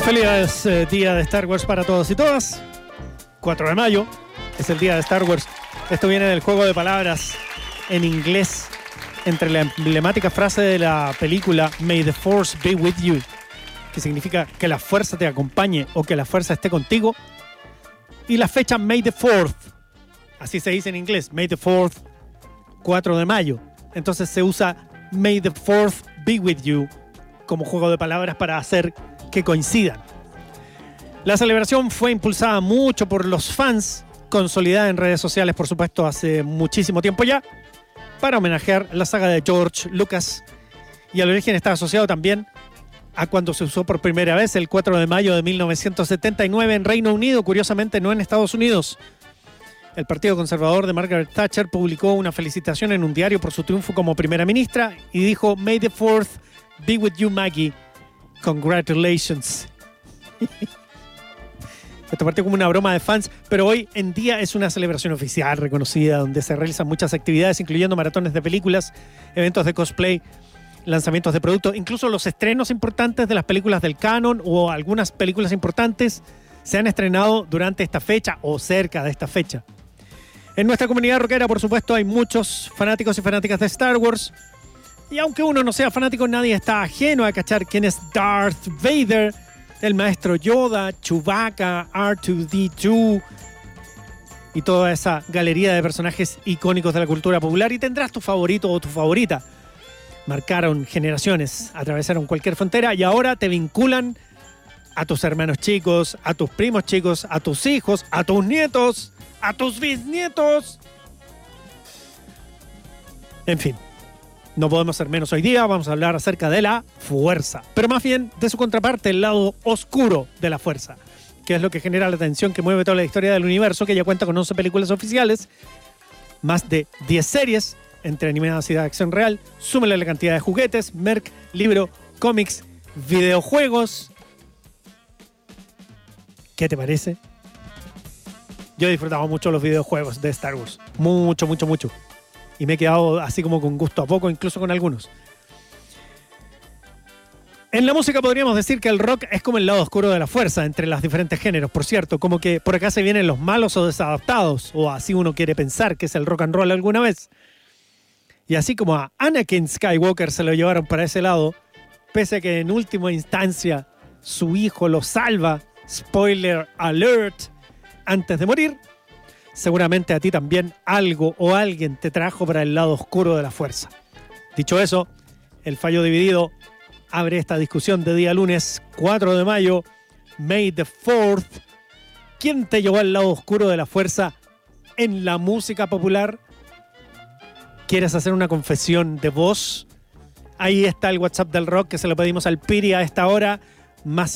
Feliz día de Star Wars para todos y todas. 4 de mayo es el día de Star Wars. Esto viene del juego de palabras en inglés entre la emblemática frase de la película May the Force be with you, que significa que la fuerza te acompañe o que la fuerza esté contigo, y la fecha May the 4th, así se dice en inglés, May the 4th, 4 de mayo. Entonces se usa May the 4th be with you como juego de palabras para hacer que coincidan. La celebración fue impulsada mucho por los fans, consolidada en redes sociales, por supuesto, hace muchísimo tiempo ya, para homenajear la saga de George Lucas, y al origen está asociado también a cuando se usó por primera vez el 4 de mayo de 1979 en Reino Unido, curiosamente no en Estados Unidos. El Partido Conservador de Margaret Thatcher publicó una felicitación en un diario por su triunfo como primera ministra y dijo: May the 4th be with you, Maggie. Congratulations. Esto partió como una broma de fans, pero hoy en día es una celebración oficial reconocida donde se realizan muchas actividades, incluyendo maratones de películas, eventos de cosplay, lanzamientos de productos, incluso los estrenos importantes de las películas del canon o algunas películas importantes se han estrenado durante esta fecha o cerca de esta fecha. En nuestra comunidad rockera, por supuesto, hay muchos fanáticos y fanáticas de Star Wars. Y aunque uno no sea fanático, nadie está ajeno a cachar quién es Darth Vader, el maestro Yoda, Chewbacca, R2-D2 y toda esa galería de personajes icónicos de la cultura popular. Y tendrás tu favorito o tu favorita. Marcaron generaciones, atravesaron cualquier frontera y ahora te vinculan a tus hermanos chicos, a tus primos chicos, a tus hijos, a tus nietos, a tus bisnietos. En fin. No podemos ser menos hoy día, vamos a hablar acerca de la fuerza, pero más bien de su contraparte, el lado oscuro de la fuerza, que es lo que genera la tensión que mueve toda la historia del universo, que ya cuenta con 11 películas oficiales, más de 10 series, entre animadas y de acción real, súmale la cantidad de juguetes, merch, libro, cómics, videojuegos. ¿Qué te parece? Yo he disfrutado mucho los videojuegos de Star Wars, mucho. Y me he quedado así como con gusto a poco, incluso con algunos. En la música podríamos decir que el rock es como el lado oscuro de la fuerza entre los diferentes géneros. Por cierto, como que por acá se vienen los malos o desadaptados, o así uno quiere pensar que es el rock and roll alguna vez. Y así como a Anakin Skywalker se lo llevaron para ese lado, pese a que en última instancia su hijo lo salva, spoiler alert, antes de morir, seguramente a ti también algo o alguien te trajo para el lado oscuro de la fuerza. Dicho eso, el fallo dividido abre esta discusión de día lunes 4 de mayo, May the 4th. ¿Quién te llevó al lado oscuro de la fuerza en la música popular? ¿Quieres hacer una confesión de voz? Ahí está el WhatsApp del rock que se lo pedimos al Piri a esta hora, más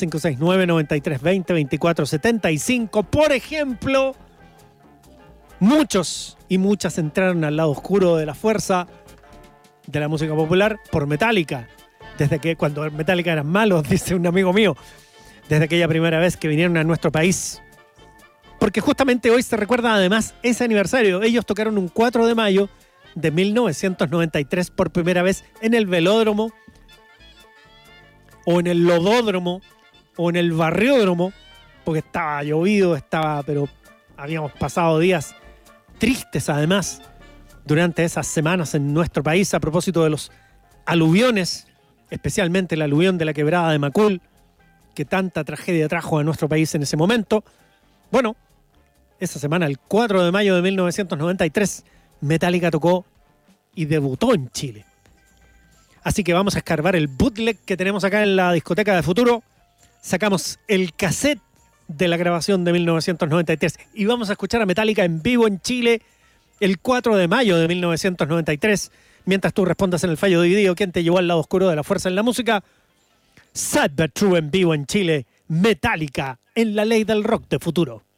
569-9320-2475. Por ejemplo, muchos y muchas entraron al lado oscuro de la fuerza de la música popular por Metallica. Desde que cuando Metallica eran malos, dice un amigo mío, desde aquella primera vez que vinieron a nuestro país. Porque justamente hoy se recuerda además ese aniversario. Ellos tocaron un 4 de mayo de 1993 por primera vez en el velódromo, o en el lodódromo, o en el barriódromo, porque estaba llovido, pero habíamos pasado días tristes además durante esas semanas en nuestro país a propósito de los aluviones, especialmente el aluvión de la quebrada de Macul, que tanta tragedia trajo a nuestro país en ese momento. Bueno, esa semana, el 4 de mayo de 1993, Metallica tocó y debutó en Chile. Así que vamos a escarbar el bootleg que tenemos acá en la discoteca de Futuro. Sacamos el cassette de la grabación de 1993 y vamos a escuchar a Metallica en vivo en Chile el 4 de mayo de 1993. Mientras tú respondas en el fallo dividido, ¿quién te llevó al lado oscuro de la fuerza en la música? Sad But True en vivo en Chile, Metallica en la ley del rock de Futuro.